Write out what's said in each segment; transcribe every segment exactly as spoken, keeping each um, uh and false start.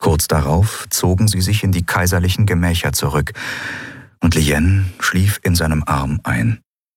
Kurz darauf zogen sie sich in die kaiserlichen Gemächer zurück, und Lien schlief in seinem Arm ein.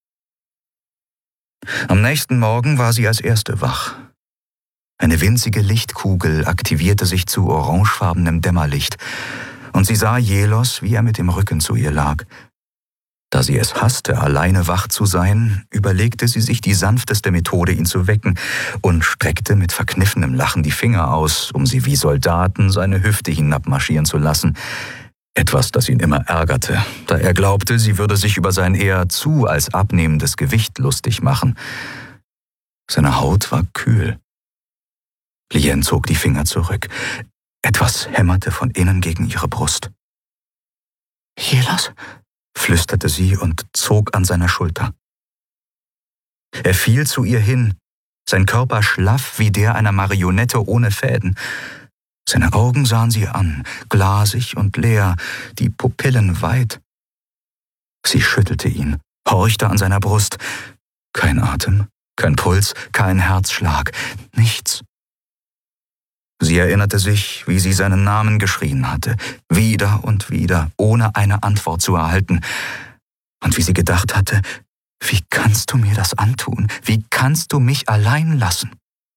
Am nächsten Morgen war sie als Erste wach. Eine winzige Lichtkugel aktivierte sich zu orangefarbenem Dämmerlicht, und sie sah Jelos, wie er mit dem Rücken zu ihr lag. Da sie es hasste, alleine wach zu sein, überlegte sie sich die sanfteste Methode, ihn zu wecken, und streckte mit verkniffenem Lachen die Finger aus, um sie wie Soldaten seine Hüfte hinabmarschieren zu lassen. Etwas, das ihn immer ärgerte, da er glaubte, sie würde sich über sein eher zu als abnehmendes Gewicht lustig machen. Seine Haut war kühl. Lien zog die Finger zurück. Etwas hämmerte von innen gegen ihre Brust. »Jelos?« flüsterte sie und zog an seiner Schulter. Er fiel zu ihr hin, sein Körper schlaff wie der einer Marionette ohne Fäden. Seine Augen sahen sie an, glasig und leer, die Pupillen weit. Sie schüttelte ihn, horchte an seiner Brust. Kein Atem, kein Puls, kein Herzschlag, nichts. Sie erinnerte sich, wie sie seinen Namen geschrien hatte, wieder und wieder, ohne eine Antwort zu erhalten. Und wie sie gedacht hatte, wie kannst du mir das antun? Wie kannst du mich allein lassen?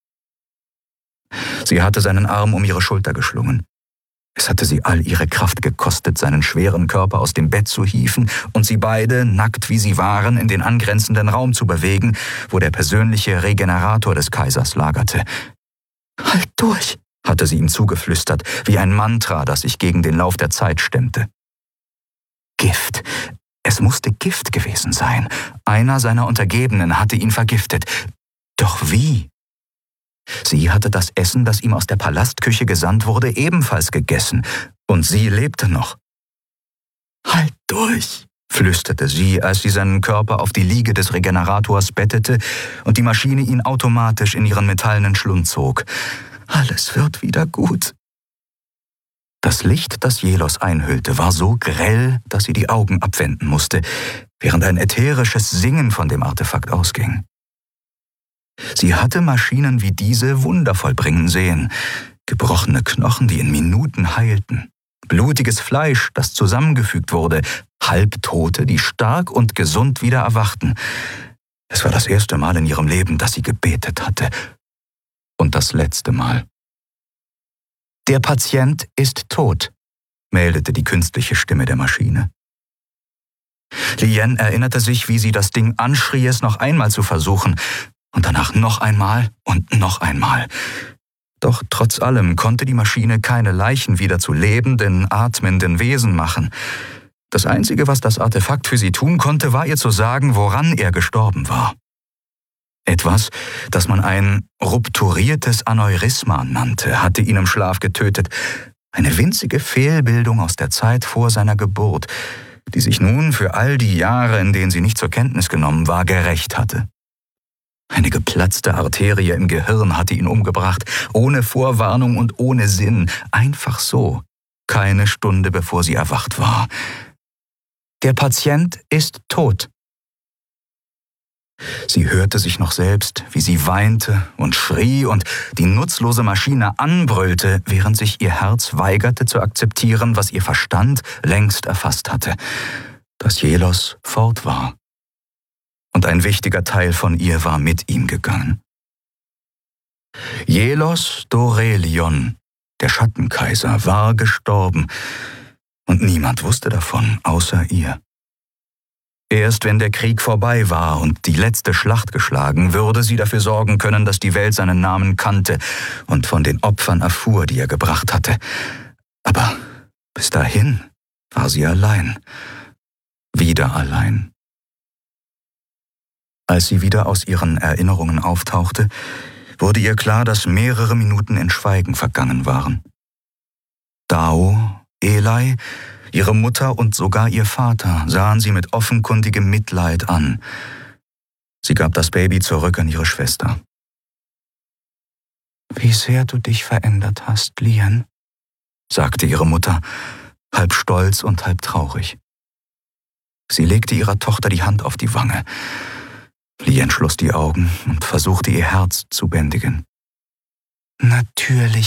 Sie hatte seinen Arm um ihre Schulter geschlungen. Es hatte sie all ihre Kraft gekostet, seinen schweren Körper aus dem Bett zu hieven und sie beide, nackt wie sie waren, in den angrenzenden Raum zu bewegen, wo der persönliche Regenerator des Kaisers lagerte. »Halt durch«, hatte sie ihm zugeflüstert, wie ein Mantra, das sich gegen den Lauf der Zeit stemmte. Gift. Es musste Gift gewesen sein. Einer seiner Untergebenen hatte ihn vergiftet. Doch wie? Sie hatte das Essen, das ihm aus der Palastküche gesandt wurde, ebenfalls gegessen, und sie lebte noch. »Halt durch«, flüsterte sie, als sie seinen Körper auf die Liege des Regenerators bettete und die Maschine ihn automatisch in ihren metallenen Schlund zog. »Alles wird wieder gut.« Das Licht, das Jelos einhüllte, war so grell, dass sie die Augen abwenden musste, während ein ätherisches Singen von dem Artefakt ausging. Sie hatte Maschinen wie diese Wunder vollbringen sehen, gebrochene Knochen, die in Minuten heilten, blutiges Fleisch, das zusammengefügt wurde, Halbtote, die stark und gesund wieder erwachten. Es war das erste Mal in ihrem Leben, dass sie gebetet hatte. Und das letzte Mal. »Der Patient ist tot«, meldete die künstliche Stimme der Maschine. Lien erinnerte sich, wie sie das Ding anschrie, es noch einmal zu versuchen, und danach noch einmal und noch einmal. Doch trotz allem konnte die Maschine keine Leichen wieder zu lebenden, atmenden Wesen machen. Das Einzige, was das Artefakt für sie tun konnte, war ihr zu sagen, woran er gestorben war. Etwas, das man ein rupturiertes Aneurysma nannte, hatte ihn im Schlaf getötet. Eine winzige Fehlbildung aus der Zeit vor seiner Geburt, die sich nun für all die Jahre, in denen sie nicht zur Kenntnis genommen war, gerächt hatte. Eine geplatzte Arterie im Gehirn hatte ihn umgebracht, ohne Vorwarnung und ohne Sinn, einfach so, keine Stunde bevor sie erwacht war. »Der Patient ist tot.« Sie hörte sich noch selbst, wie sie weinte und schrie und die nutzlose Maschine anbrüllte, während sich ihr Herz weigerte zu akzeptieren, was ihr Verstand längst erfasst hatte, dass Jelos fort war. Und ein wichtiger Teil von ihr war mit ihm gegangen. Jelos Dorelion, der Schattenkaiser, war gestorben, und niemand wusste davon, außer ihr. Erst wenn der Krieg vorbei war und die letzte Schlacht geschlagen, würde sie dafür sorgen können, dass die Welt seinen Namen kannte und von den Opfern erfuhr, die er gebracht hatte. Aber bis dahin war sie allein, wieder allein. Als sie wieder aus ihren Erinnerungen auftauchte, wurde ihr klar, dass mehrere Minuten in Schweigen vergangen waren. Dao, Eli, ihre Mutter und sogar ihr Vater sahen sie mit offenkundigem Mitleid an. Sie gab das Baby zurück an ihre Schwester. »Wie sehr du dich verändert hast, Lien«, sagte ihre Mutter, halb stolz und halb traurig. Sie legte ihrer Tochter die Hand auf die Wange. Lien schloss die Augen und versuchte ihr Herz zu bändigen. »Natürlich